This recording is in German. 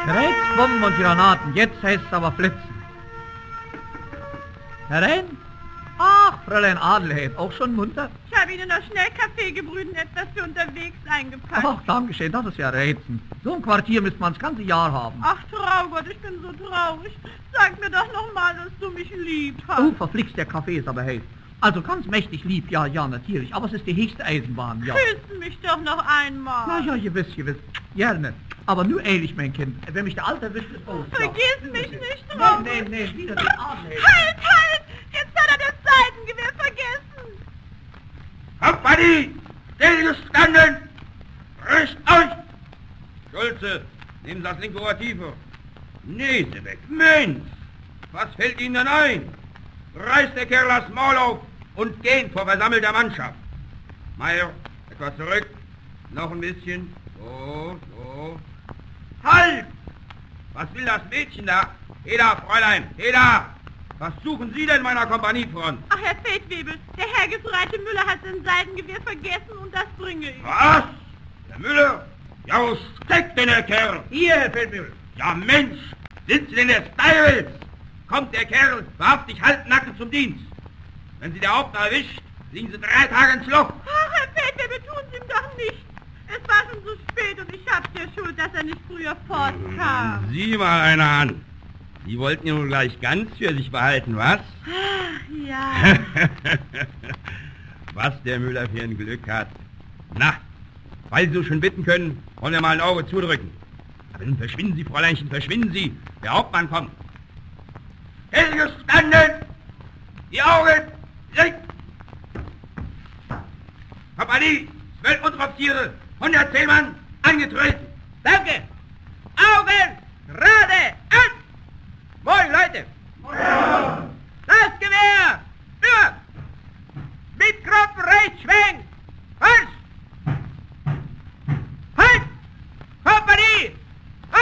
Rechts Bomben und Granaten, jetzt heißt es aber flitzen. Herein? Ach, Fräulein Adelheid, auch schon munter? Ich habe Ihnen noch schnell Kaffee gebrüht und etwas für unterwegs eingepackt. Ach, danke schön, das ist ja reizend. So ein Quartier müsste man das ganze Jahr haben. Ach, Traugott, ich bin so traurig. Sag mir doch noch mal, dass du mich lieb hast. Oh, verflixt, der Kaffee ist aber heiß. Also ganz mächtig lieb, ja, natürlich. Aber es ist die höchste Eisenbahn, ja. Küssen mich doch noch einmal. Na ja, gewiss. Gerne. Aber nur ehrlich, mein Kind. Wenn mich der Alte erwischt, ist aus. Vergiss mich nicht, Traugott. Nee, wieder die Adelheid. Halt! Jetzt hat er das Seitengewehr vergessen. Kompanie! Stillgestanden! Rüst euch! Schulze, nehmen Sie das linke Ohr tiefer. Nase weg, Mensch! Was fällt Ihnen denn ein? Reißt der Kerl das Maul auf und gehen vor versammelter Mannschaft. Meier, etwas zurück. Noch ein bisschen. So. Halt! Was will das Mädchen da? Heda, Fräulein, Heda! Was suchen Sie denn meiner Kompaniefront? Ach, Herr Feldwebel, der Herr Gefreite Müller hat sein Seitengewehr vergessen und das bringe ich. Was? Der Müller? Ja, wo steckt denn der Kerl? Hier, Herr Feldwebel. Ja, Mensch! Sind Sie denn der Styles? Kommt der Kerl wahrhaftig halbnackend zum Dienst. Wenn Sie der Hauptmann erwischt, liegen Sie 3 Tage ins Loch. Ach, Herr Feldwebel, tun Sie ihm doch nicht. Es war schon so spät und ich hab's ja schuld, dass er nicht früher fortkam. Sieh mal einer an. Die wollten ihn nun gleich ganz für sich behalten, was? Ach, ja. Was der Müller für ein Glück hat. Na, weil Sie so schön bitten können, wollen wir mal ein Auge zudrücken. Aber nun verschwinden Sie, Fräuleinchen, verschwinden Sie. Der Hauptmann kommt. Stillgestanden! Die Augen! Licht! Kompanie! 12 Unteroffiziere! 110 Mann! Angetreten! Danke.